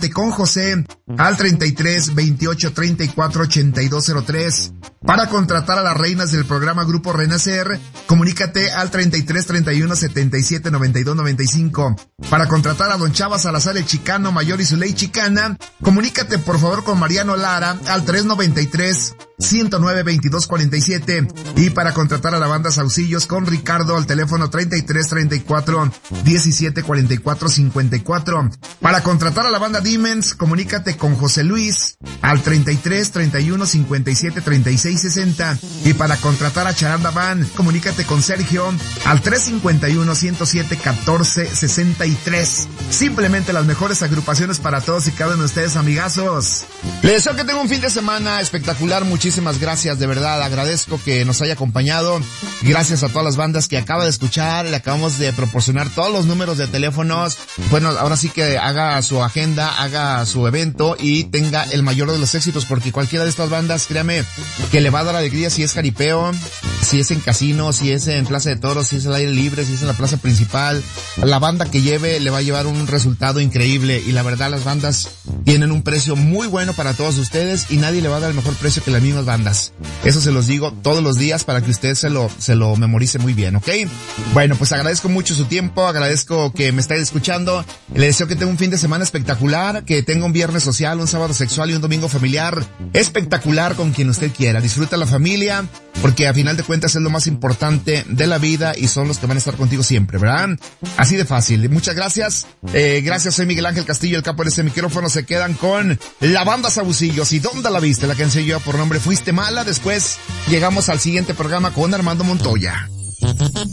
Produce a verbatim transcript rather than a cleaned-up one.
comunícate con José al treinta y tres, veintiocho, treinta y cuatro, ochenta y dos cero tres. Para contratar a las reinas del programa Grupo Renacer, comunícate al treinta y tres, treinta y uno, setenta y siete, noventa y dos, noventa y cinco. Para contratar a don Chava Salazar el Chicano Mayor y su ley chicana, comunícate por favor con Mariano Lara al tres noventa y tres, ciento nueve, veintidós cuarenta y siete. Y para contratar a la banda Saucillos con Ricardo al teléfono treinta y tres, treinta y cuatro, diecisiete, cuarenta y cuatro, cincuenta y cuatro. Para contratar a la banda Dimens, comunícate con José Luis al treinta y tres, treinta y uno, cincuenta y siete, treinta y seis, sesenta. Y para contratar a Charanda Band, comunícate con Sergio al tres cincuenta y uno, ciento siete, catorce, sesenta y tres. Simplemente las mejores agrupaciones para todos y cada uno de ustedes, amigazos. Les deseo que tengan un fin de semana espectacular. Muchísimas gracias, de verdad. Agradezco que nos haya acompañado. Gracias a todas las bandas que acaba de escuchar. Le acabamos de proporcionar todos los números de teléfonos. Bueno, ahora sí que haga su agenda, haga su evento y tenga el mayor de los éxitos, porque cualquiera de estas bandas, créame, que le va a dar alegría, si es jaripeo, si es en casino, si es en Plaza de Toros, si es al aire libre, si es en la plaza principal. La banda que lleve le va a llevar un resultado increíble, y la verdad las bandas tienen un precio muy bueno para todos ustedes y nadie le va a dar el mejor precio que las mismas bandas. Eso se los digo todos los días para que usted se lo, se lo memorice muy bien, ¿ok? Bueno, pues agradezco mucho su tiempo, agradezco que me esté escuchando. Le deseo que tenga un fin de semana espectacular, que tenga un viernes social, un sábado sexual y un domingo familiar espectacular con quien usted quiera. Disfruta la familia, porque a final de cuentas es lo más importante de la vida y son los que van a estar contigo siempre, ¿verdad? Así de fácil. Muchas gracias. Eh, gracias, soy Miguel Ángel Castillo, el capo de este micrófono. Se quedan con la banda Saucillos. ¿Y dónde la viste? La canción lleva por nombre Fuiste Mala. Después llegamos al siguiente programa con Armando Montoya.